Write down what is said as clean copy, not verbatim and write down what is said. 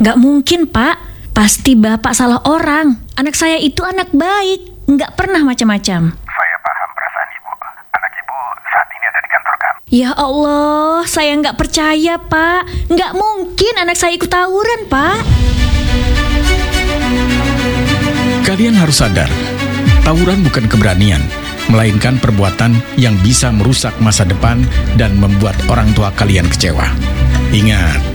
Nggak mungkin, Pak. Pasti Bapak salah orang. Anak saya itu anak baik, nggak pernah macam-macam. Saya paham perasaan Ibu. Anak Ibu saat ini ada di kantor kami. Ya Allah, saya nggak percaya, Pak. Nggak mungkin anak saya ikut tawuran, Pak. Kalian harus sadar, tawuran bukan keberanian, melainkan perbuatan yang bisa merusak masa depan dan membuat orang tua kalian kecewa. Ingat,